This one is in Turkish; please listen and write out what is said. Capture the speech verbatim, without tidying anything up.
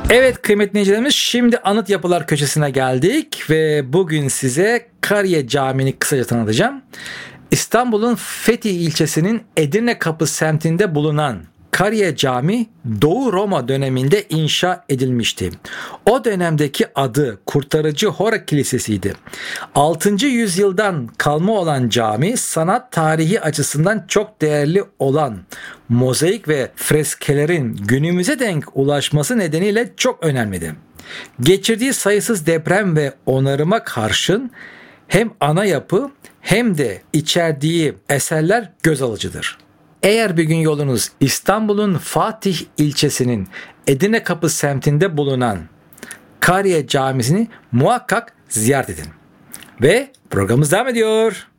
Evet kıymetli dinleyicilerimiz, şimdi anıt yapılar köşesine geldik ve bugün size Kariye Camii'ni kısaca tanıtacağım. İstanbul'un Fethi ilçesinin Edirne Kapı semtinde bulunan Kariye Camii Doğu Roma döneminde inşa edilmişti. O dönemdeki adı Kurtarıcı Hora Kilisesi'ydi. altıncı yüzyıldan kalma olan cami, sanat tarihi açısından çok değerli olan mozaik ve freskelerin günümüze denk ulaşması nedeniyle çok önemlidir. Geçirdiği sayısız deprem ve onarıma karşın hem ana yapı hem de içerdiği eserler göz alıcıdır. Eğer bir gün yolunuz İstanbul'un Fatih ilçesinin Edirne Kapı semtinde bulunan Kariye Camisi'ni muhakkak ziyaret edin. Ve programımız devam ediyor.